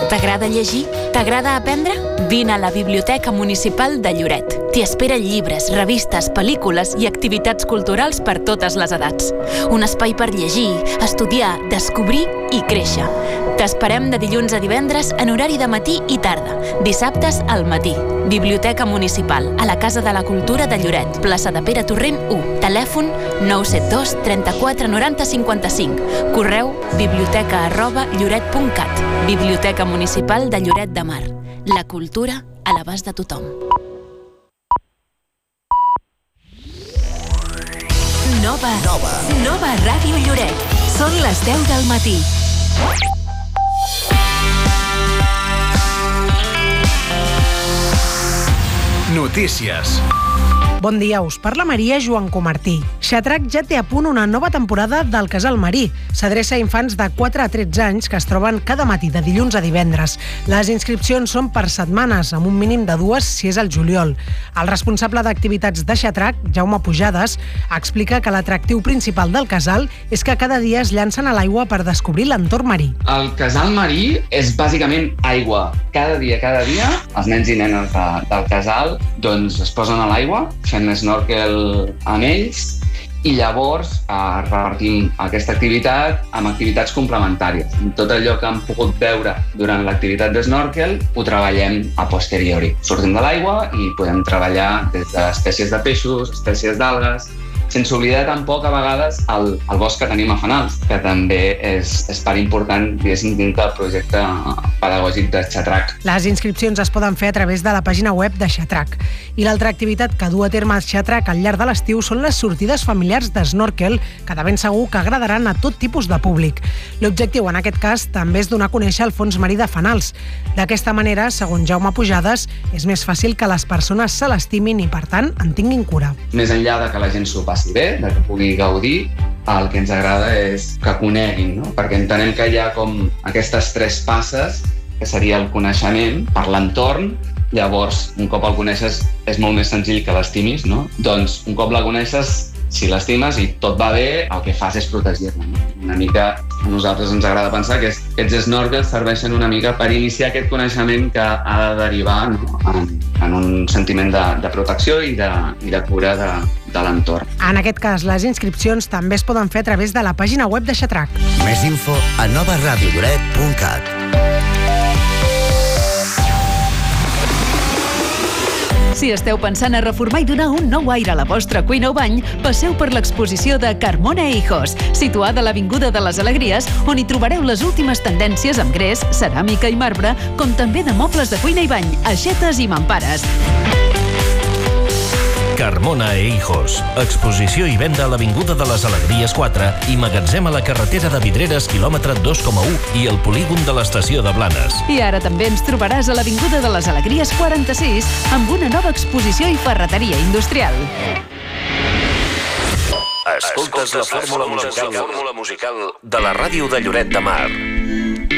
T'agrada llegir? T'agrada aprendre? Vine a la Biblioteca Municipal de Lloret. T'hi esperen llibres, revistes, pel·lícules i activitats culturals per totes les edats. Un espai per llegir, estudiar, descobrir i créixer. T'esperem de dilluns a divendres en horari de matí i tarda, dissabtes al matí. Biblioteca Municipal, a la Casa de la Cultura de Lloret, plaça de Pere Torrent 1, telèfon 972 34 90 55, correu biblioteca@lloret.cat. Biblioteca Municipal de Lloret de Mar. La cultura a l'abast de tothom. Nova Ràdio Lloret. Són les 10 del matí. Notícies. Bon dia, us parla Maria Joan Comartí. Xatrac ja té a punt una nova temporada del Casal Marí. S'adreça a infants de 4 a 13 anys que es troben cada matí de dilluns a divendres. Les inscripcions són per setmanes, amb un mínim de 2 si és al juliol. El responsable d'activitats de Xatrac, Jaume Pujades, explica que l'atractiu principal del casal és que cada dia es llancen a l'aigua per descobrir l'entorn marí. El Casal Marí és bàsicament aigua. Cada dia, els nens i nenes del casal es posen a l'aigua, fent snorkel amb ells, i llavors repartim aquesta activitat amb activitats complementàries. Tot allò que han pogut veure durant l'activitat de snorkel ho treballem a posteriori. Sortim de l'aigua i podem treballar des d'espècies de peixos, espècies d'algues, sense oblidar tampoc a vegades el bosc que tenim a Fanals, que també és part important, diguéssim, dins del projecte pedagògic de Xatrac. Les inscripcions es poden fer a través de la pàgina web de Xatrac. I l'altra activitat que du a terme Xatrac al llarg de l'estiu són les sortides familiars d'snorkel, que de ben segur que agradaran a tot tipus de públic. L'objectiu en aquest cas també és donar a conèixer el fons marí de Fanals. D'aquesta manera, segons Jaume Pujades, és més fàcil que les persones se l'estimin i, per tant, en tinguin cura. Més enllà de que la gent s'ho passi bé, de que pugui gaudir, el que ens agrada és que coneguin, no? Perquè entenem que hi ha com aquestes 3 passes, que seria el coneixement per l'entorn. Llavors, un cop el coneixes, és molt més senzill que l'estimis, no? Doncs, un cop la coneixes, si l'estimes i tot va bé, el que fas és protegir-la. Una mica a nosaltres ens agrada pensar que aquests snorkels serveixen una mica per iniciar aquest coneixement que ha de derivar en un sentiment de protecció i de cura de l'entorn. En aquest cas, les inscripcions també es poden fer a través de la pàgina web de Xatrac. Més info a novaradiolloret.cat. Si esteu pensant a reformar i donar un nou aire a la vostra cuina o bany, passeu per l'exposició de Carmona e Hijos, situada a l'Avinguda de les Alegries, on hi trobareu les últimes tendències amb gres, ceràmica i marbre, com també de mobles de cuina i bany, aixetes i mampares. Carmona e Hijos. Exposició i venda a l'Avinguda de les Alegries 4 i magatzem a la carretera de Vidreres, quilòmetre 2,1 i el polígon de l'estació de Blanes. I ara també ens trobaràs a l'Avinguda de les Alegries 46 amb una nova exposició i ferreteria industrial. Escoltes la fórmula musical de la ràdio de Lloret de Mar.